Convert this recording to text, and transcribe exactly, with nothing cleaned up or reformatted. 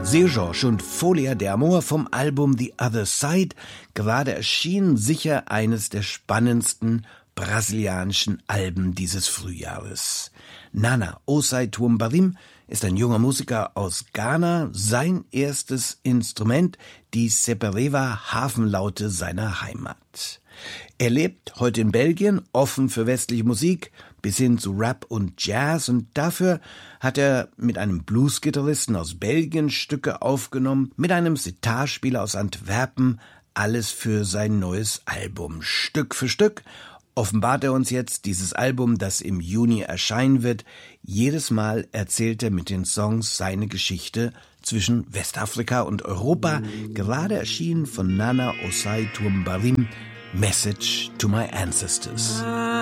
Sergeant und Folia de Amor vom Album The Other Side, gerade erschienen, sicher eines der spannendsten brasilianischen Alben dieses Frühjahres. Nana Osei Tuambarim ist ein junger Musiker aus Ghana, sein erstes Instrument, die Seperewa Hafenlaute seiner Heimat. Er lebt heute in Belgien, offen für westliche Musik, bis hin zu Rap und Jazz, und dafür hat er mit einem Bluesgitarristen aus Belgien Stücke aufgenommen, mit einem Sitarspieler aus Antwerpen, alles für sein neues Album. Stück für Stück offenbart er uns jetzt dieses Album, das im Juni erscheinen wird. Jedes Mal erzählt er mit den Songs seine Geschichte zwischen Westafrika und Europa, gerade erschienen von Nana Osei Tuambarim, Message to My Ancestors.